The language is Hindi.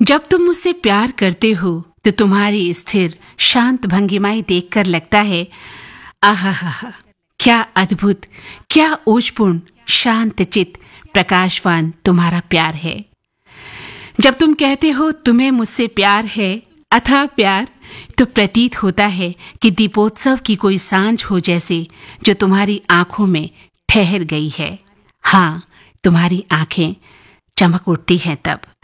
जब तुम मुझसे प्यार करते हो तो तुम्हारी स्थिर शांत भंगिमाएं देखकर लगता है, आहा, क्या अद्भुत, क्या ओजपूर्ण, शांत चित, प्रकाशवान तुम्हारा प्यार है। जब तुम कहते हो तुम्हें मुझसे प्यार है, अथाह प्यार, तो प्रतीत होता है कि दीपोत्सव की कोई सांझ हो जैसे, जो तुम्हारी आंखों में ठहर गई है। हाँ, तुम्हारी आंखें चमक उठती हैं तब।